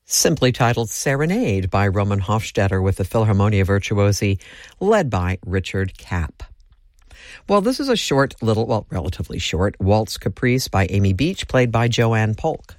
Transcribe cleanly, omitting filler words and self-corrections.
simply titled Serenade by Roman Hofstetter with the Philharmonia Virtuosi, led by Richard Kapp. Well, this is a relatively short, waltz caprice by Amy Beach, played by Joanne Polk.